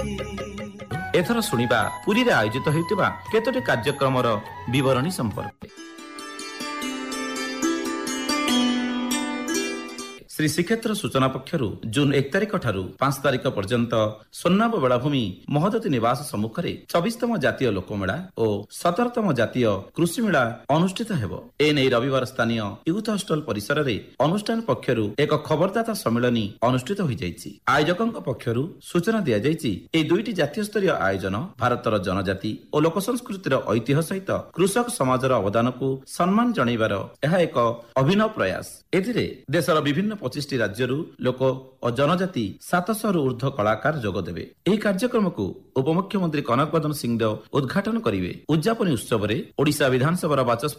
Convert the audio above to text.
ଏଥର ଶୁଣିବା ପୁରୀରେ ଆୟୋଜିତ ହେଉଥିବା କେତୋଟି କାର୍ଯ୍ୟକ୍ରମର ବିବରଣୀ ସମ୍ପର୍କରେ। ଶ୍ରୀ ଶ୍ରୀକ୍ଷେତ୍ର ସୂଚନା ପକ୍ଷରୁ ଜୁନ୍ 1 ତାରିଖ ଠାରୁ 5 ତାରିଖ ପର୍ଯ୍ୟନ୍ତ ସ୍ୱର୍ଣ୍ଣାବ ବେଳାଭୂମି ମହୋଦତୀ ନିବାସ ସମ୍ମୁଖରେ 24ତମ ଜାତୀୟ ଲୋକମେଳା ଓ 17ତମ ଜାତୀୟ କୃଷି ମେଳା ଅନୁଷ୍ଠିତ ହେବ। ଏନେଇ ରବିବାର ସ୍ଥାନୀୟ ୟୁଥ ହଷ୍ଟେଲ ପରିସରରେ ଅନୁଷ୍ଠାନ ପକ୍ଷରୁ ଏକ ଖବରଦାତା ସମ୍ମିଳନୀ ଅନୁଷ୍ଠିତ ହୋଇଯାଇଛି। ଆୟୋଜକଙ୍କ ପକ୍ଷରୁ ସୂଚନା ଦିଆଯାଇଛି ଏହି ଦୁଇଟି ଜାତୀୟ ସ୍ତରୀୟ ଆୟୋଜନ ଭାରତର ଜନଜାତି ଓ ଲୋକ ସଂସ୍କୃତିର ଐତିହ୍ୟ ସହିତ କୃଷକ ସମାଜର ଅବଦାନକୁ ସମ୍ମାନ ଜଣାଇବାର ଏହା ଏକ ଅଭିନବ ପ୍ରୟାସ। ଏଥିରେ ଦେଶର ବିଭିନ୍ନ 25ଟି ରାଜ୍ୟରୁ ଲୋକ ଓ ଜନଜାତି 700ରୁ ଉର୍ଦ୍ଧ୍ୱ କଳାକାର ଯୋଗଦେବେ। ଏହି କାର୍ଯ୍ୟକ୍ରମକୁ ଉପମୁଖ୍ୟମନ୍ତ୍ରୀ କନକ ବଦନ ସିଂହଦେଓ ଉଦ୍ଘାଟନ କରିବେ। ଉଦ୍ଯାପନୀ ଉତ୍ସବରେ ଓଡ଼ିଶା ବିଧାନସଭାର ବାଚସ୍ପତି